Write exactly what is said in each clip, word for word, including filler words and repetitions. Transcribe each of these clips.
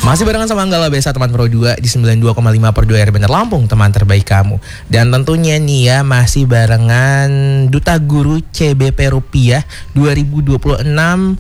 Masih barengan sama Anggala Besa teman Pro dua di sembilan puluh dua koma lima per dua R Bener Lampung, teman terbaik kamu. Dan tentunya nih ya masih barengan Duta Guru C B P Rupiah dua ribu dua puluh enam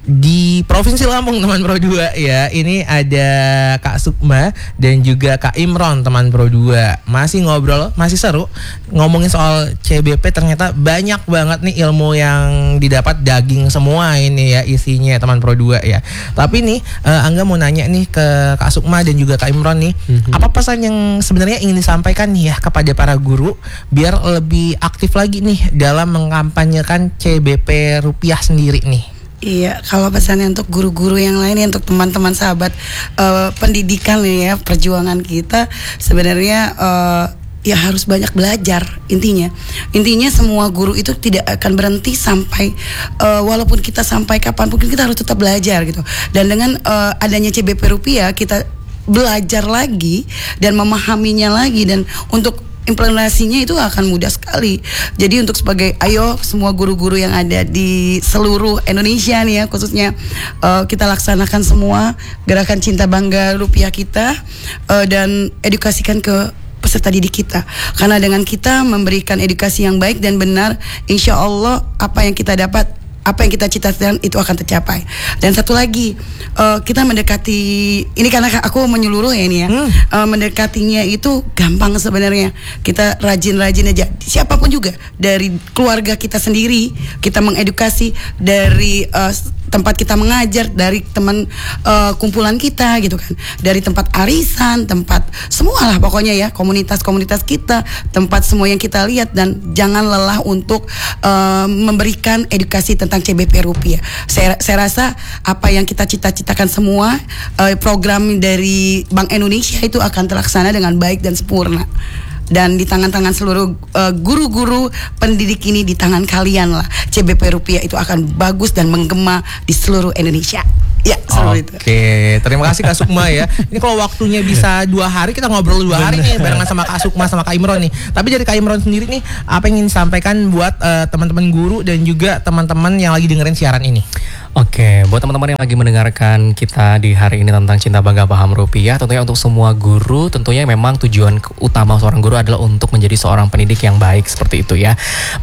di Provinsi Lampung teman Pro dua ya. Ini ada Kak Sukma dan juga Kak Imron teman Pro dua. Masih ngobrol, masih seru ngomongin soal C B P. Ternyata banyak banget nih ilmu yang didapat, daging semua ini ya isinya teman Pro dua ya. Tapi nih uh, Angga mau nanya nih ke Kak Sukma dan juga Kak Imron nih, mm-hmm. apa pesan yang sebenarnya ingin disampaikan nih ya kepada para guru biar lebih aktif lagi nih dalam mengkampanyekan C B P Rupiah sendiri nih? Iya, kalau pesannya untuk guru-guru yang lain, untuk teman-teman sahabat uh, pendidikan ya, perjuangan kita sebenarnya uh, ya harus banyak belajar intinya. Intinya semua guru itu tidak akan berhenti sampai uh, walaupun kita sampai kapanpun kita harus tetap belajar gitu. Dan dengan uh, adanya C B P Rupiah kita belajar lagi dan memahaminya lagi, dan untuk implementasinya itu akan mudah sekali. Jadi untuk sebagai ayo semua guru-guru yang ada di seluruh Indonesia nih ya, khususnya uh, kita laksanakan semua gerakan Cinta Bangga Rupiah kita uh, dan edukasikan ke peserta didik kita. Karena dengan kita memberikan edukasi yang baik dan benar, insya Allah apa yang kita dapat, apa yang kita cita-citakan itu akan tercapai. Dan satu lagi, uh, kita mendekati ini karena aku menyeluruh ya ini ya, hmm. uh, mendekatinya itu gampang sebenarnya. Kita rajin-rajin aja, siapapun juga, dari keluarga kita sendiri kita mengedukasi, dari uh, tempat kita mengajar, dari teman uh, kumpulan kita gitu kan, dari tempat arisan, tempat semualah pokoknya ya, komunitas-komunitas kita, tempat semua yang kita lihat. Dan jangan lelah untuk uh, memberikan edukasi tentang C B P Rupiah. Saya, saya rasa apa yang kita cita-citakan semua, uh, program dari Bank Indonesia itu akan terlaksana dengan baik dan sempurna. Dan di tangan-tangan seluruh uh, guru-guru pendidik ini, di tangan kalian lah C B P Rupiah itu akan bagus dan menggema di seluruh Indonesia. Ya, Oke, okay. Terima kasih Kak Sukma ya. Ini kalau waktunya bisa dua hari, kita ngobrol dua hari nih barengan sama Kak Sukma sama Kak Imron nih. Tapi dari Kak Imron sendiri nih, apa yang ingin disampaikan buat uh, teman-teman guru dan juga teman-teman yang lagi dengerin siaran ini? Oke, buat teman-teman yang lagi mendengarkan kita di hari ini tentang Cinta Bangga Paham Rupiah, tentunya untuk semua guru, tentunya memang tujuan utama seorang guru adalah untuk menjadi seorang pendidik yang baik, seperti itu ya.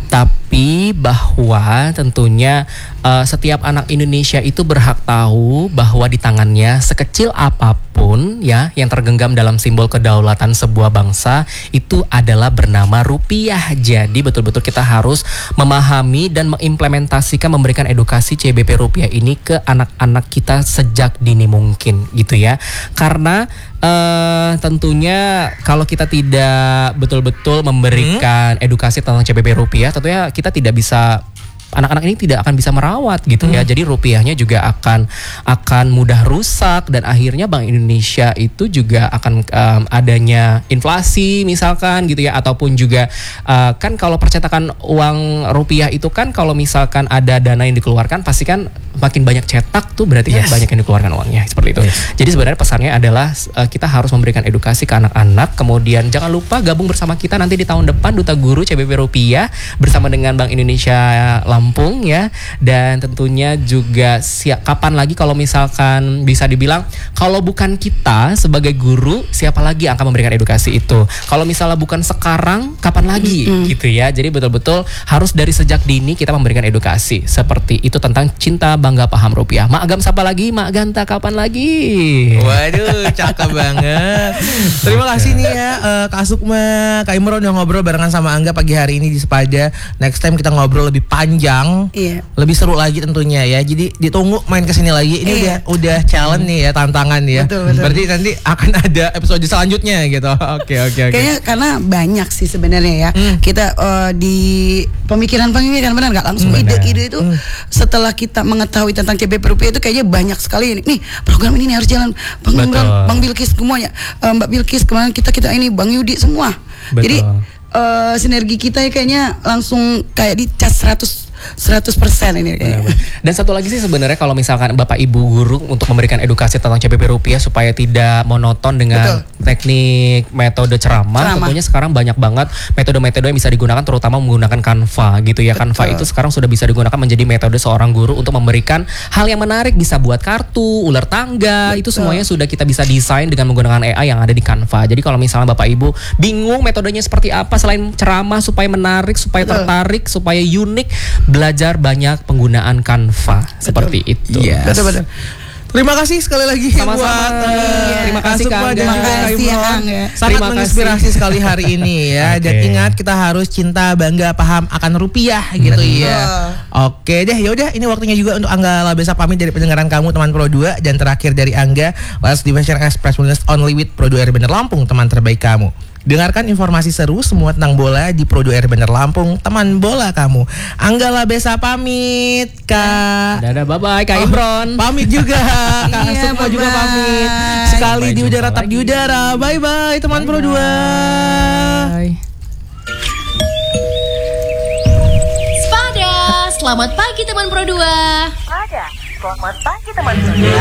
Tapi bahwa tentunya uh, setiap anak Indonesia itu berhak tahu bahwa di tangannya sekecil apapun ya yang tergenggam dalam simbol kedaulatan sebuah bangsa itu adalah bernama rupiah. Jadi betul-betul kita harus memahami dan mengimplementasikan, memberikan edukasi C B P Rupiah ini ke anak-anak kita sejak dini mungkin gitu ya. Karena uh, tentunya kalau kita tidak betul-betul memberikan hmm? edukasi tentang C B P Rupiah, tentunya kita tidak bisa, anak-anak ini tidak akan bisa merawat gitu hmm. ya. Jadi rupiahnya juga akan akan mudah rusak, dan akhirnya Bank Indonesia itu juga akan um, adanya inflasi misalkan gitu ya, ataupun juga uh, kan kalau percetakan uang rupiah itu kan kalau misalkan ada dana yang dikeluarkan pasti kan makin banyak cetak tuh berarti yes. ya banyak yang dikeluarkan uangnya, seperti itu. Yes. Jadi sebenarnya pesannya adalah uh, kita harus memberikan edukasi ke anak-anak. Kemudian jangan lupa gabung bersama kita nanti di tahun depan Duta Guru C B P Rupiah bersama dengan Bank Indonesia Lampung ya. Dan tentunya juga siap kapan lagi kalau misalkan bisa dibilang kalau bukan kita sebagai guru, siapa lagi yang akan memberikan edukasi itu? Kalau misalnya bukan sekarang, kapan lagi mm-hmm. gitu ya. Jadi betul-betul harus dari sejak dini kita memberikan edukasi seperti itu tentang Cinta Bangga Paham Rupiah. Mak Agam sapa lagi, Mak Ganta kapan lagi? Waduh, cakep banget. Terima kasih nih ya uh, Kak Sukma, Kak Imron udah ngobrol barengan sama Angga pagi hari ini di Sepada. Next time kita ngobrol lebih panjang, iya. lebih seru lagi tentunya ya. Jadi ditunggu main kesini lagi. Ini iya. udah udah challenge nih ya, tantangan ya. Betul, betul. Berarti nanti akan ada episode selanjutnya gitu. Oke oke oke. Kayaknya karena banyak sih sebenarnya ya. Hmm. Kita uh, di pemikiran-pemikiran benar nggak langsung hmm, ide-ide itu hmm. setelah kita mengetahui tentang C B P Rupiah itu kayaknya banyak sekali. Nih program ini harus jalan. Bang Imran, Bang Bilkis semuanya, uh, Mbak Bilkis kemarin kita kita ini, Bang Yudi semua. Betul. Jadi uh, sinergi kita ya kayaknya langsung kayak dicas seratus seratus persen ini kayaknya. Dan satu lagi sih sebenarnya kalau misalkan Bapak Ibu guru untuk memberikan edukasi tentang C B P rupiah supaya tidak monoton dengan Betul. teknik metode ceramah, Ceramah. tentunya sekarang banyak banget metode-metode yang bisa digunakan terutama menggunakan Canva gitu ya. Canva Betul. itu sekarang sudah bisa digunakan menjadi metode seorang guru untuk memberikan hal yang menarik, bisa buat kartu, ular tangga, itu semuanya sudah kita bisa desain dengan menggunakan A I yang ada di Canva. Jadi kalau misalnya Bapak Ibu bingung metodenya seperti apa selain ceramah supaya menarik, supaya Betul. tertarik, supaya unik, belajar banyak penggunaan Canva seperti itu. Yes. Betul-betul. Terima kasih sekali lagi Sama-sama. buat uh, Terima kasih, Asukwa Kang. dan Terima juga Kak kasih, Imron. Kang, ya. Sangat Terima menginspirasi kasih. sekali hari ini ya. Dan Oke. ingat kita harus cinta, bangga, paham akan rupiah gitu ya. Oke deh, yaudah ini waktunya juga untuk Angga Labesa pamit dari pendengaran kamu teman Pro dua. Dan terakhir dari Angga, Let's Dimension Express Wellness Only with Pro dua R Bener Lampung, teman terbaik kamu. Dengarkan informasi seru semua tentang bola di Pro dua R Bener Lampung, teman bola kamu. Angga Labesa pamit, Kak. Dadah, bye-bye Kak Oh, Imron. Pamit juga, Kak Iya, Asukwa juga bye-bye. pamit. Sekali Sampai di udara, jumpa tetap di lagi. udara. Bye bye teman Pro dua. Bye. Spada, selamat pagi teman Pro dua. Ada. Selamat pagi teman-teman.